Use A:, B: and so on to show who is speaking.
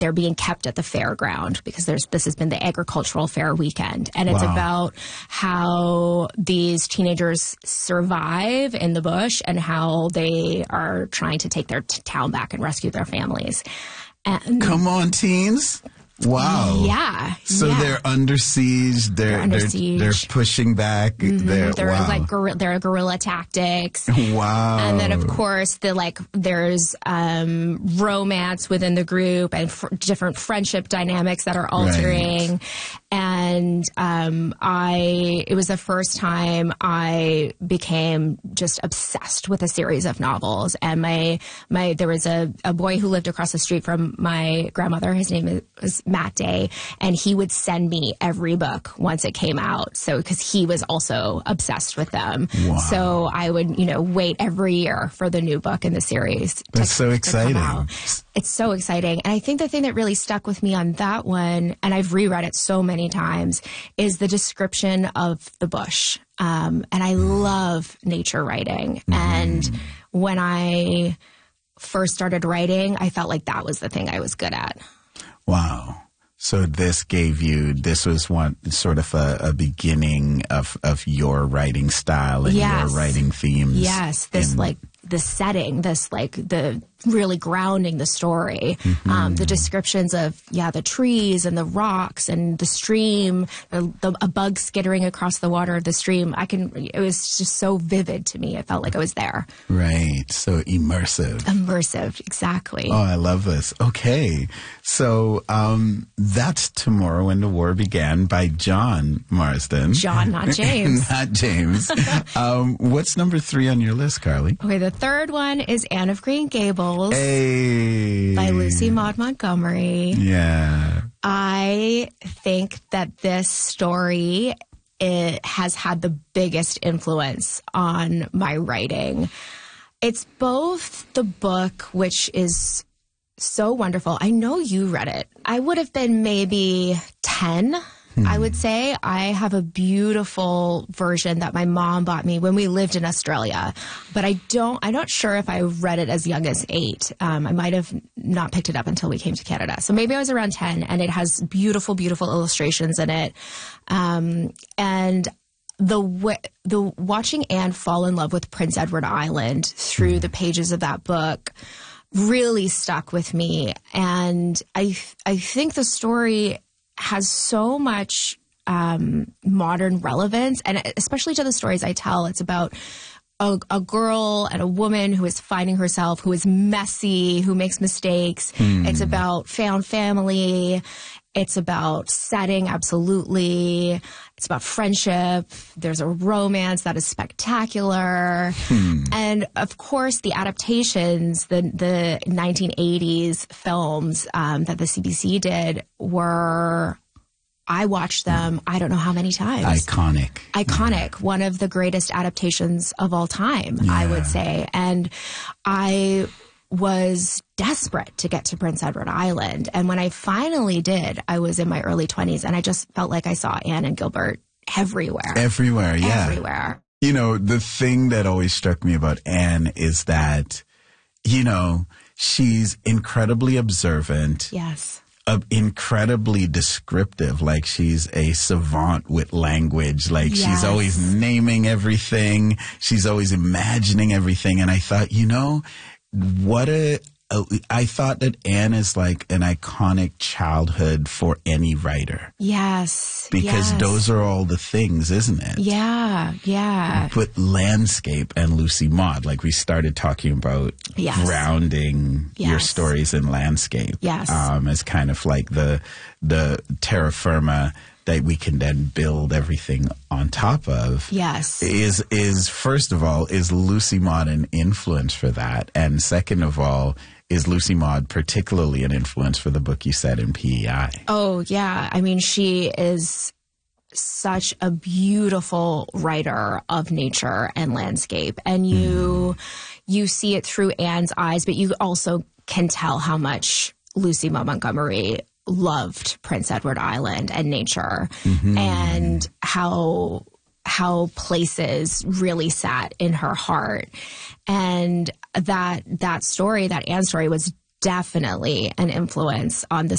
A: they're being kept at the fairground because this has been the agricultural fair weekend. And it's about how these teenagers survive in the bush and how they are trying to take their town back and rescue their families. And
B: come on, teens. Wow.
A: Yeah.
B: So they're under siege. They're pushing back.
A: They're guerrilla tactics.
B: Wow.
A: And then of course there's romance within the group and different friendship dynamics that are altering. Right. And it was the first time I became just obsessed with a series of novels. And there was a boy who lived across the street from my grandmother. His name was Matt Day, and he would send me every book once it came out. So because he was also obsessed with them. Wow. So I would wait every year for the new book in the series.
B: That's so exciting.
A: It's so exciting. And I think the thing that really stuck with me on that one, and I've reread it so many times, is the description of the bush. And I love nature writing. And when I first started writing, I felt like that was the thing I was good at.
B: Wow. So this was one sort of a beginning of your writing style and your writing themes.
A: Yes. The setting, the really grounding the story. The descriptions of, the trees and the rocks and the stream, a bug skittering across the water of the stream. It was just so vivid to me. It felt like I was there.
B: Right. So immersive.
A: Exactly.
B: Oh, I love this. Okay. So, that's Tomorrow When the War Began by John Marsden.
A: John, not James.
B: Not James. What's number 3 on your list, Carly?
A: Okay, the third one is Anne of Green Gables.
B: Hey.
A: By Lucy Maud Montgomery.
B: Yeah.
A: I think that this story has had the biggest influence on my writing. It's both the book, which is so wonderful. I know you read it. I would have been maybe 10. I would say. I have a beautiful version that my mom bought me when we lived in Australia, but I'm not sure if I read it as young as 8. I might have not picked it up until we came to Canada. So maybe I was around 10, and it has beautiful, beautiful illustrations in it. And the watching Anne fall in love with Prince Edward Island through the pages of that book really stuck with me. And I think the story has so much modern relevance, and especially to the stories I tell. It's about a girl and a woman who is finding herself, who is messy, who makes mistakes. It's about found family. It's about setting, absolutely. It's about friendship. There's a romance that is spectacular. And, of course, the adaptations, the 1980s films that the CBC did I watched them, I don't know how many times. Iconic. One of the greatest adaptations of all time, I would say. And I was desperate to get to Prince Edward Island. And when I finally did, I was in my early 20s, and I just felt like I saw Anne and Gilbert everywhere.
B: Everywhere, yeah.
A: Everywhere.
B: The thing that always struck me about Anne is that, she's incredibly observant.
A: Yes.
B: Incredibly descriptive, like she's a savant with language, like she's always naming everything, she's always imagining everything. And I thought, I thought that Anne is like an iconic childhood for any writer.
A: Yes.
B: Because those are all the things, isn't it?
A: Yeah, yeah.
B: But landscape and Lucy Maud, like we started talking about grounding your stories in landscape.
A: Yes.
B: As kind of like the terra firma that we can then build everything on top of.
A: Yes.
B: Is first of all, is Lucy Maud an influence for that? And second of all, is Lucy Maud particularly an influence for the book you said in PEI? Oh,
A: yeah. I mean, she is such a beautiful writer of nature and landscape. And you see it through Anne's eyes, but you also can tell how much Lucy Maud Montgomery loved Prince Edward Island and nature, and how places really sat in her heart. And that story, that Anne story, was definitely an influence on the